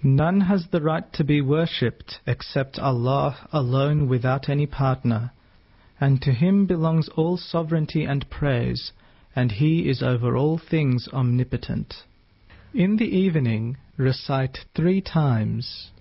None has the right to be worshipped except Allah alone without any partner, and to Him belongs all sovereignty and praise, and He is over all things omnipotent. In the evening recite 3 times.